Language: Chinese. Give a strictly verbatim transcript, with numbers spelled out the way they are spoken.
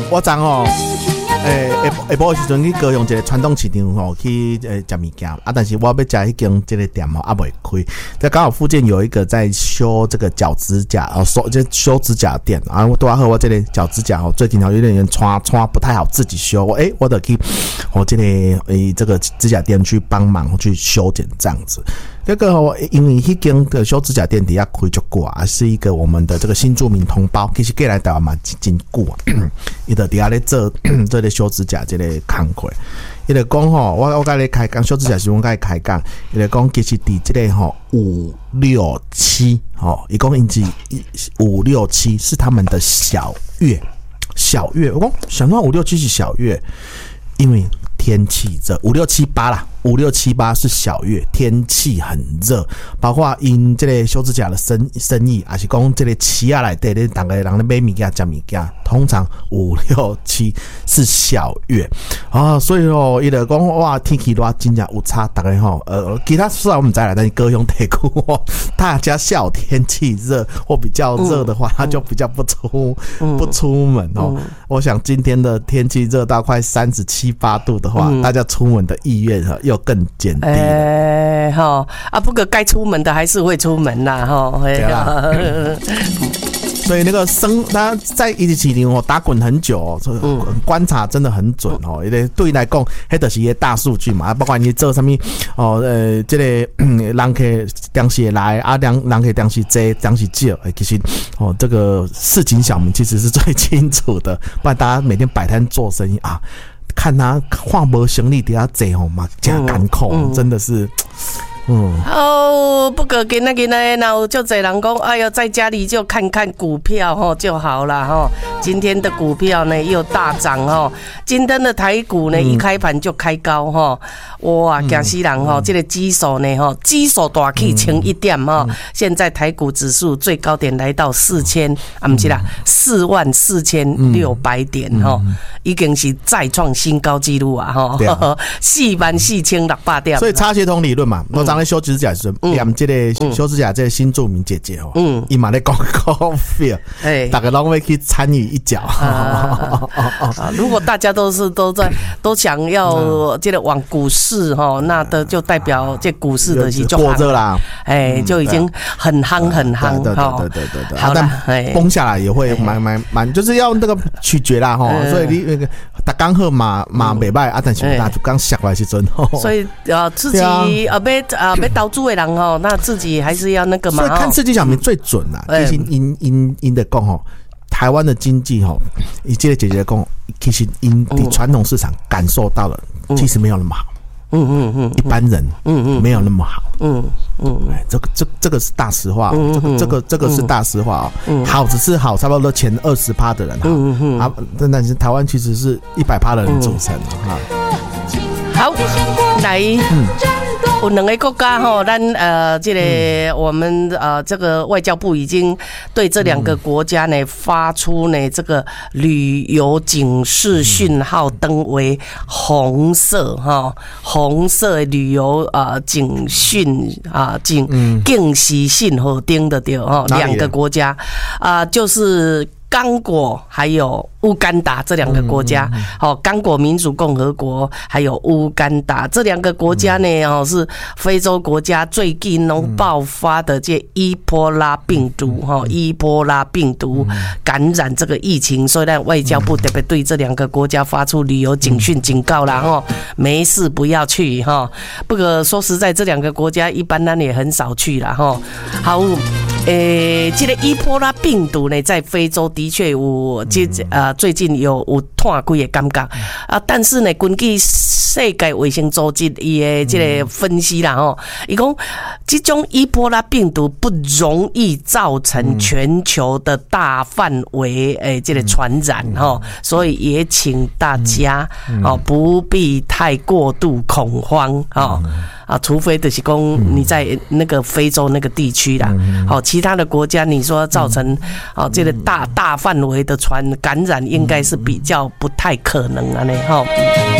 我昨哦。诶，下下晡时阵去高雄一个传统市场吼，去诶食物件啊，但是我要食迄间这个店吼，啊未开。在刚好附近有一个在修这个脚指甲哦，修这修指甲店啊，我拄啊好我这个脚指甲吼，最近吼有点点穿穿不太好，自己修。我诶，我得去我这个诶这个指甲店去帮忙去修剪这样子。这个哦，因为迄间的修指甲店底下开足久啊，是一个我们的这个新住民同胞，其实过来台湾嘛真久啊，伊就底下咧做做咧修指甲这个工课。伊就讲吼，我我甲你开讲修指甲时，我甲你开讲，伊就讲其实伫这个吼五六七吼，伊讲因是五六七是他们的小月，小月。我讲想到五六七是小月，因为天气热，五六七八啦。五六七八是小月，天气很热，包括因这个修指甲的生生意，还是讲这个市啊内底咧，大家人咧买物件、食物件，通常五六七是小月啊，所以哦，伊就讲哇，天气热真正有差，大家吼，呃，其他虽然我们知啦，但是高雄地区哦，大家下午天气热或比较热的话，他就比较不出、嗯、不出门哦、嗯。我想今天的天气热到快三十七八度的话、嗯，大家出门的意愿哈又更减低了。 哎、欸，哈啊，不过该出门的还是会出门啦，哈。对啦。 所以那个生他在一起零哦打滚很久哦，嗯、观察真的很准哦。因为对来讲，迄就是一个大数据嘛，包括你做什么哦，呃，这个嗯人客当时来啊，人人客当时多，当时少，其实哦，这个市井小民其实是最清楚的，不然大家每天摆摊做生意啊。看他换无行李底下坐吼嘛，加艰苦、嗯嗯，真的是，嗯。 哦，不过今仔日呢，然后就侪人讲，哎呦，在家里就看看股票吼就好了吼。今天的股票呢又大涨吼，今天的台股呢、嗯、一开盘就开高吼，哇，惊死人吼！这个指数呢吼，指数大起千一点吼、嗯，现在台股指数最高点来到四千，啊不是啦，四万四千六百点吼、嗯，已经是再创新高纪录啊吼，四万四千六百点。 所以差协同理论嘛，我刚才修指甲时，念这个修指甲这个新著名姐姐哦，嗯，伊嘛咧讲股票，哎，大家拢会去参与一脚。 啊啊、如果大家都是都在都想要这个往股市哈，那的就代表这股市的是就过热啦， 哎，就已经很夯很夯， 对对对对对。好的，崩下来也会蛮蛮蛮，就是要那个取决啦哈。所以你那个打刚好嘛嘛袂歹啊，但是那就刚下来时阵吼。 所以呃自己呃要呃要投资的人吼，那自己还是要那个嘛。 所以看刺激小民最准啦，其实因因因的讲吼。台湾的经济吼，以这个姐姐讲，其实因的传统市场感受到了，其实没有那么好。嗯嗯嗯，一般人嗯嗯没有那么好。嗯嗯，哎，这个这这个是大实话，这个这个这个是大实话啊。嗯，好只是好，差不多前二十趴的人哈。嗯嗯啊，但是台湾其实是一百趴的人组成啊。 好，来。嗯。有两个国家哈，咱呃，这个我们呃，这个外交部已经对这两个国家呢发出呢这个旅游警示讯号，灯为红色哈，红色旅游呃警讯啊警警示信号灯的对哈，两个国家啊、呃、就是。刚果还有乌干达这两个国家，好，刚果民主共和国还有乌干达这两个国家呢，哦是非洲国家最近能爆发的这伊波拉病毒，哈，伊波拉病毒感染这个疫情，所以呢，外交部特别对这两个国家发出旅游警讯警告啦，哈，没事不要去哈。不过说实在，这两个国家一般呢也很少去啦，哈。好。诶，这个伊波拉病毒呢，在非洲的确有，这呃最近有有探几个感觉啊，但是呢，根据世界卫生组织伊的这个分析啦，吼，伊讲这种伊波拉病毒不容易造成全球的大范围诶这个传染吼，所以也请大家哦不必太过度恐慌哦。啊，除非就是讲你在那个非洲那个地区啦，好，其他的国家你说造成哦这个大大范围的传感染，应该是比较不太可能啊呢，哈。